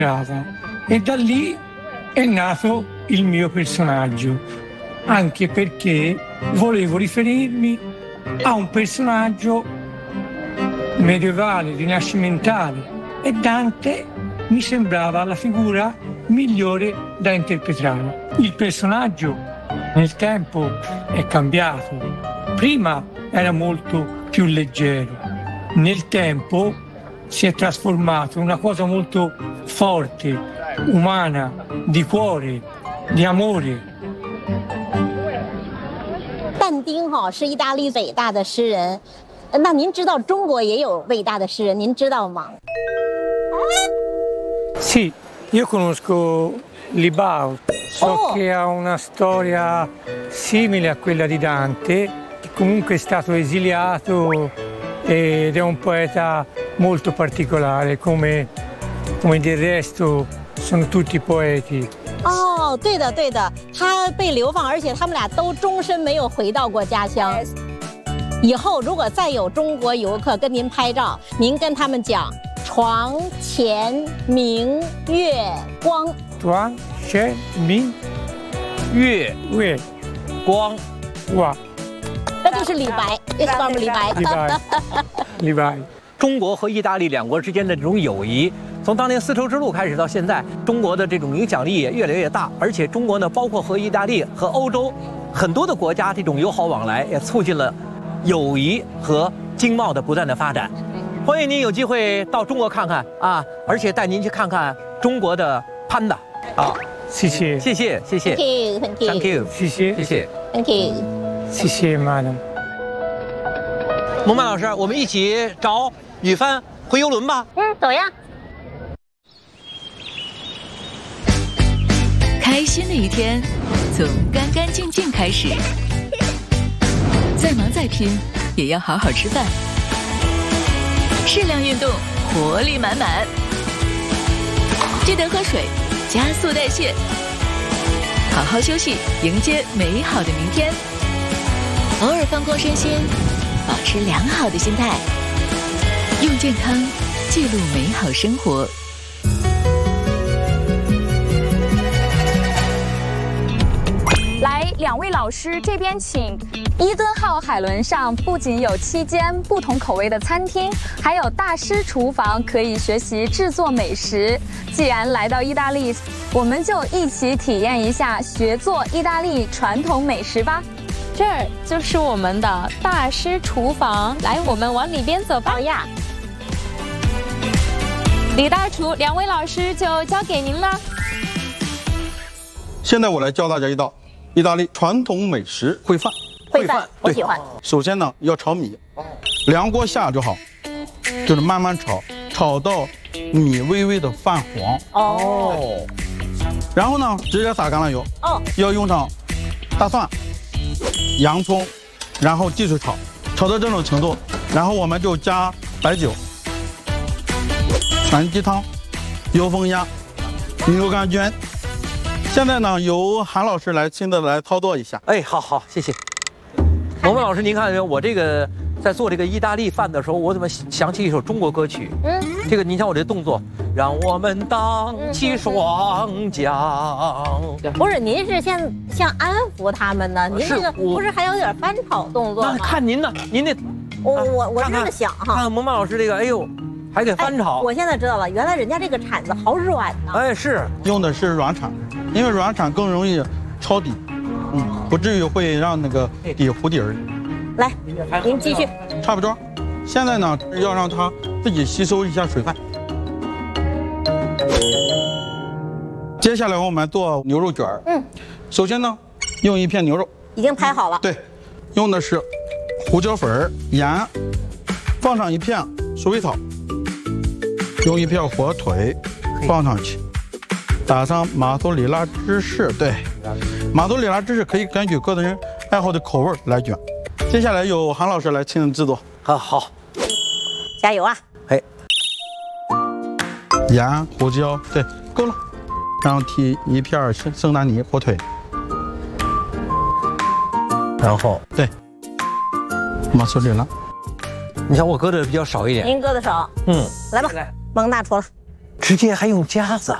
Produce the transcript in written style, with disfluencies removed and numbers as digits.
E da lì è nato il mio personaggio, anche perché volevo riferirmi a un personaggio medievale, rinascimentale, e Dante mi sembrava la figura migliore da interpretare. Il personaggio nel tempo è cambiato, prima era molto più leggero, nel tempo si è trasformato in una cosa molto forte, umana, di cuore, di amore。 但丁是意大利伟大的诗人，那您知道中国也有伟大的诗人，您知道吗？ Sì, io conosco Libao, so che ha una storia simile a quella di Dante, che comunque è stato esiliato ed è un poeta molto particolare, come del resto sono tutti poeti. 哦，对的对的，他被流放，而且他们俩都终身没有回到过家乡。以后如果再有中国游客跟您拍照，您跟他们讲“床前明月光”。 床前明月光，哇， 那就是李白，也是我们李白。 李白。 中国和意大利两国之间的这种友谊，从当年丝绸之路开始到现在，中国的这种影响力也越来越大。而且中国呢，包括和意大利和欧洲很多的国家这种友好往来，也促进了友谊和经贸的不断的发展。欢迎您有机会到中国看看啊，而且带您去看看中国的潘达。好， 谢谢， 谢谢，谢谢 ，Thank you， 谢谢， 谢谢 ，Thank you， 谢谢 madam。 蒙曼老师，我们一起找雨帆回游轮吧。 走呀。 开心的一天，从干干净净开始。再忙再拼，也要好好吃饭。适量运动，活力满满。记得喝水，加速代谢。好好休息，迎接美好的明天。偶尔放空身心，保持良好的心态，用健康记录美好生活。 来，两位老师这边请。伊顿号海轮上不仅有7间不同口味的餐厅，还有大师厨房可以学习制作美食。既然来到意大利，我们就一起体验一下学做意大利传统美食吧。 这儿就是我们的大师厨房，来，我们往里边走吧。 好呀。 李大厨，两位老师就交给您了。 现在我来教大家一道意大利传统美食烩饭。 烩饭，我喜欢。 首先呢，要炒米，凉锅下就好，就是慢慢炒，炒到米微微的泛黄。 哦。 然后呢，直接撒橄榄油。 哦。 要用上大蒜、洋葱，然后继续炒，炒到这种程度，然后我们就加白酒、全鸡汤、油封鸭、牛肝菌。现在呢，由韩老师来亲自来操作一下。 哎，好，谢谢。蒙曼老师，您看没有？我这个在做这个意大利饭的时候，我怎么想起一首中国歌曲？这个您看我这动作，让我们荡起双桨。 不是，您是像安抚他们呢？您这个不是还有点翻炒动作吗？ 那看您呢，您那我是这么想哈。 看蒙曼老师这个，哎呦，还给翻炒。 我现在知道了，原来人家这个铲子好软呢。 哎，是用的是软铲，因为软铲更容易抄底。不至于会让那个底糊底儿。 来，您继续。 差不多。现在呢，要让它自己吸收一下水分。接下来我们做牛肉卷儿。首先呢，用一片牛肉， 已经拍好了。 对，用的是胡椒粉、盐，放上一片鼠尾草，用一片火腿放上去，打上马苏里拉芝士。对。马苏里拉芝士可以根据个人爱好的口味来卷。接下来由韩老师来亲自制作。 好， 加油啊！ 哎，盐、胡椒，对，够了。然后提一片圣丹尼火腿，然后对，马苏里拉。 你看我搁的比较少一点， 您搁的少。来吧，蒙大厨了。 吃直接还用夹子。